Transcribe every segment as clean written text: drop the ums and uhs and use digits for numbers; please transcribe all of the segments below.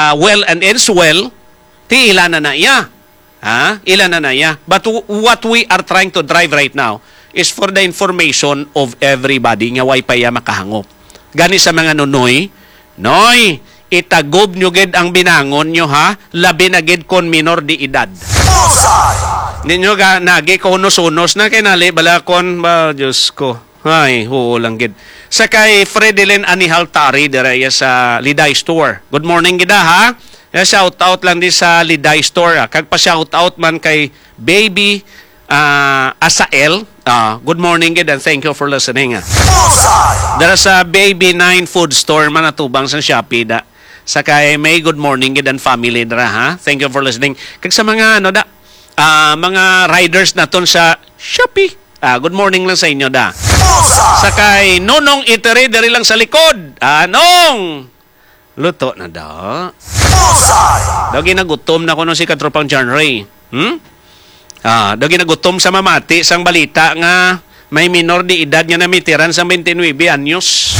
well and ends well, ti ilan na iya. Ilan na iya. But what we are trying to drive right now is for the information of everybody nga way pa ya makahangop. Gani sa mga nunoy, noy, itagob nyo gid ang binangon nyo ha, labi na gid kon minor di edad. Ninyo ga nagi kunos-unos na kinali balakon ba Diyos ko. Ay, lang gid. Sakay Fredelyn Anihal Tari dira sa Liday Store. Good morning gid ha. Shout out lang di sa Liday Store. Kag pa shout out man kay Baby Asael. Good morning gid and thank you for listening. Dira sa Baby 9 Food Store man atubang sa Shopee da. Sakay may good morning gid and family dira ha. Thank you for listening. Kag sa mga mga riders naton sa Shopee. Good morning lang sa inyo da. Sakay Nonong Iteri diri lang sa likod. Nong luto na da. Dagi nagutom na kuno si katropang John Ray. Dagi nagutom sa mamati sang balita nga may minor di edad nga namitiran sa 29 anyos.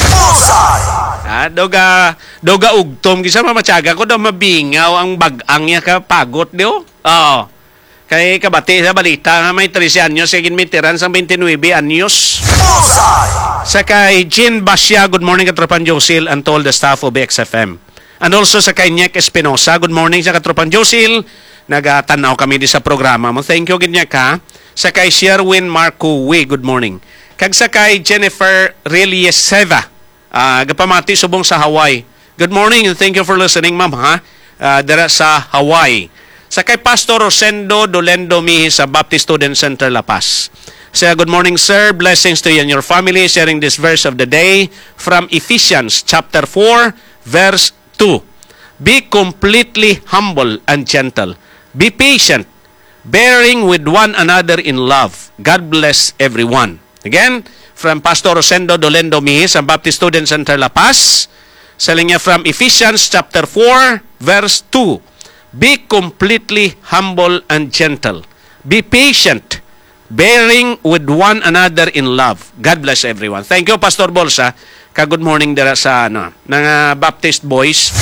Doga ugtom kisa mamatyaga ko daw mabingaw ang bagang niya ka pagot dio. Kay kabati sa balita nga may 13 anyos sigin mitiran sa 29 anyos. Sa kay Jean Basya, good morning katropan Josil and to all the staff of XFM. And also sa kay Nyek Espinosa, good morning sa katropan Josil. Nagatanaw kami di sa programa mo. Thank you Nyek ha. Sa kay Sherwin Marco Way, good morning. Kag sa kay Jennifer Relieseva, gapamati subong sa Hawaii. Good morning and thank you for listening ma'am ha. Dira sa Hawaii. Sa kay Pastor Rosendo Dolendo Mihi sa Baptist Student Center La Paz. Say, good morning sir, blessings to you and your family, sharing this verse of the day from Ephesians chapter 4 verse 2. Be completely humble and gentle. Be patient, bearing with one another in love. God bless everyone. Again, from Pastor Rosendo Dolendo Mihi sa Baptist Student Center La Paz. Selling niya from Ephesians chapter 4 verse 2. Be completely humble and gentle. Be patient, bearing with one another in love. God bless everyone. Thank you, Pastor Bolsa. Good morning dira sa Baptist Boys.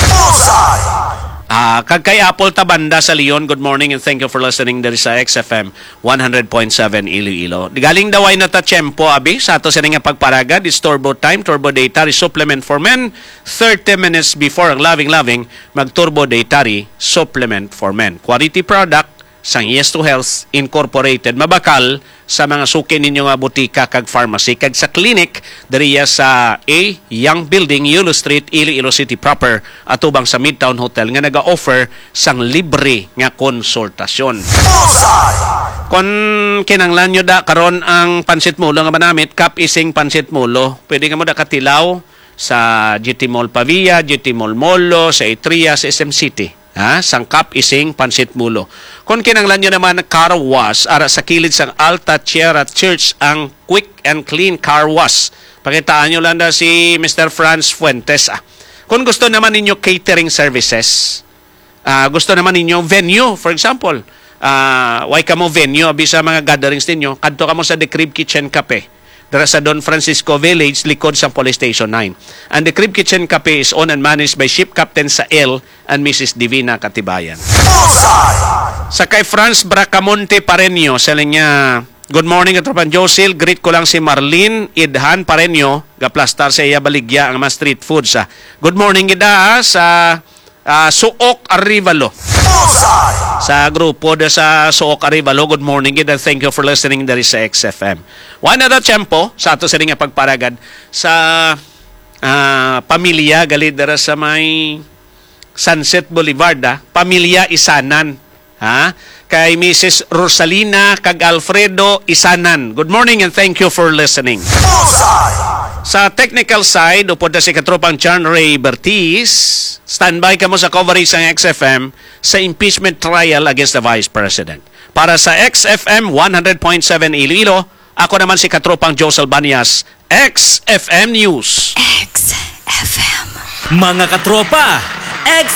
Kag kay Apple Tabanda sa Leon, good morning and thank you for listening diri sa XFM 100.7 Iloilo. Galing daway na ta tiyempo abi sa ato sa nga pagparaga, this turbo time, turbo daytary supplement for men. 30 minutes before ang loving mag turbo daytary supplement for men. Quality product sang Yes to Health Incorporated, mabakal sa mga suki ninyo nga butika kag pharmacy kag sa clinic diriya sa Young Building, Yulo Street, Iloilo City proper, atubang sa Midtown Hotel nga naga-offer sang libre nga konsultasyon. Kon kinanglan nyo da karon ang pansit mulo nga manamit, Kap Ising pansit mulo, pwede nga mo da katilaw sa GT Mall Pavia, GT Mall Molo, sa Atria, sa SM City. Sangkap Ising pansit mulo. Kung kinanglan nyo naman car wash, ara sa kilid sang Alta Tierra Church ang quick and clean car wash. Pakitaan nyo lang na si Mr. Franz Fuentes. Kung gusto naman ninyo catering services, gusto naman ninyo venue, for example, why ka mo venue, bisa mga gatherings ninyo, kadto ka mo sa The Crib Kitchen Cafe. Dara sa Don Francisco Village, likod sa Police Station 9. And the Crib Kitchen Cafe is owned and managed by Ship Captain Sael and Mrs. Divina Katibayan. Sa kay Franz Bracamonte Pareño, saling niya, good morning, Katropan Josil. Greet ko lang si Marlene Idhan Pareño, gaplastar sa iya baligya ang mga street foods. Good morning, Ida, sa Suok Arivalo. Sa grupo da sa Suok Arivalo, good morning and thank you for listening dari sa XFM. One other tempo sa ato sa nga pagparagad sa pamilya gali dara sa may Sunset Boulevard, pamilya Isanan, kay Mrs. Rosalina kag Alfredo Isanan. Good morning and thank you for listening. Sa technical side, upod na si katropang John Ray Bertiz, standby ka mo sa coverage ng XFM sa impeachment trial against the Vice President. Para sa XFM 100.7 Iloilo, ako naman si katropang Joe Salbanias, XFM News. XFM. Mga katropa, XFM